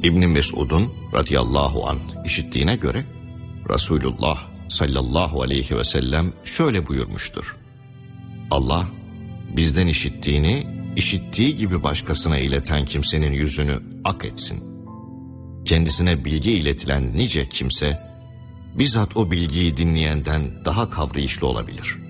İbn Mesud'un radıyallahu anh işittiğine göre Resulullah sallallahu aleyhi ve sellem şöyle buyurmuştur: Allah bizden işittiğini işittiği gibi başkasına ileten kimsenin yüzünü ak etsin. Kendisine bilgi iletilen nice kimse bizzat o bilgiyi dinleyenden daha kavrayışlı olabilir.